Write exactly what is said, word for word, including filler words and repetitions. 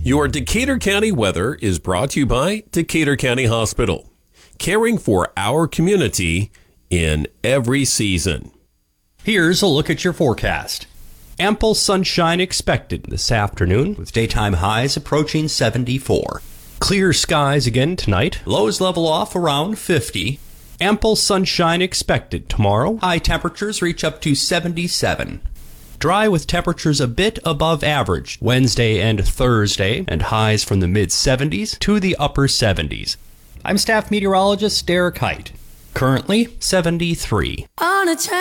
Your Decatur County weather is brought to you by Decatur County Hospital, caring for our community in every season. Here's a look at your forecast. Ample sunshine expected this afternoon, with daytime highs approaching seventy-four. Clear skies again tonight. Lows level off around fifty. Ample sunshine expected tomorrow. High temperatures reach up to seventy-seven. Dry with temperatures a bit above average Wednesday and Thursday, and highs from the mid-seventies to the upper seventies. I'm staff meteorologist Derek Height. Currently seventy-three. On a